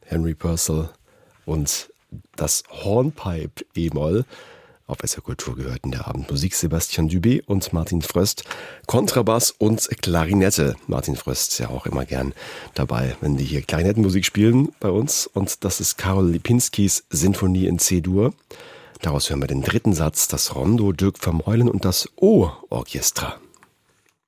Henry Purcell und das Hornpipe E-Moll. Auf SR Kultur gehört in der Abendmusik Sebastian Dubé und Martin Fröst. Kontrabass und Klarinette. Martin Fröst ist ja auch immer gern dabei, wenn die hier Klarinettenmusik spielen bei uns. Und das ist Karol Lipinskis Sinfonie in C-Dur. Daraus hören wir den dritten Satz, das Rondo Dirk Vermeulen und das O-Orchestra.